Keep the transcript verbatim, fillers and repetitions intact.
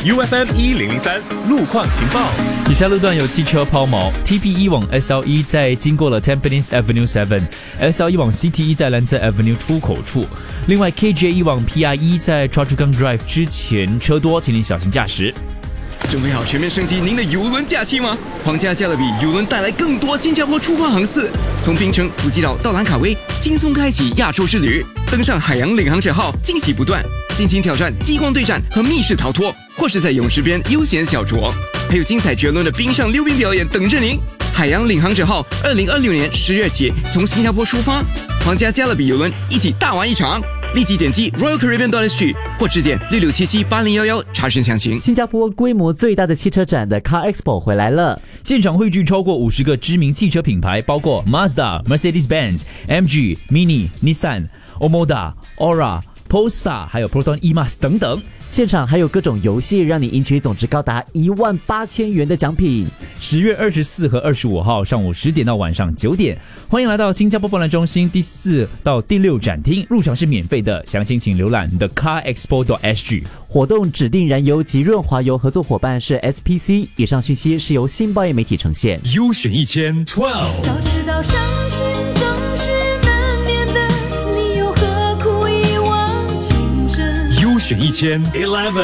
U F M 一零零三路况情报。 以下路段有汽车抛锚 ，T P 一往 S L 一在经过了 Tampines Avenue seven，S L 一往 C T 一在蓝色 Avenue 出口处。另外 K J 一往 P R 一在 Choa Chu Kang Drive 之前车多，请您小心驾驶。 准备好全面升级您的邮轮假期吗？皇家加勒比邮轮带来更多新加坡出发航次，从槟城、普吉岛到兰卡威，轻松开启亚洲之旅。登上海洋领航者号，惊喜不断，尽情挑战激光对战和密室逃脱，或是在泳池边悠闲小酌，还有精彩绝伦的冰上溜冰表演等着您。海洋领航者号二零二六年十月起从新加坡出发，皇家加勒比邮轮一起大玩一场。立即点击 Royal Caribbean dot S G 或致电六六七七八零一一查询详情。 新加坡规模最大的汽车展的 Car Expo 回来了， 现场汇聚超过五十个知名汽车品牌，包括 Mazda、Mercedes-Benz、M G、Mini、Nissan、Omoda、Aura、Polestar 还有 Proton E-Mas 等等。 现场还有各种游戏，让你赢取总值高达一万八千元的奖品。 十月二十四和二十五号上午十点到晚上九点，欢迎来到新加坡博览中心第四到第六展厅，入场是免费的，详情请浏览 The Car Expo dot S G。 活动指定燃油及润滑油合作伙伴是 S P C。以上讯息是由新报业媒体呈现。 优选一千 twelve。 早知道伤心总是难免的，你又何苦一往情深？ 优选一千 eleven。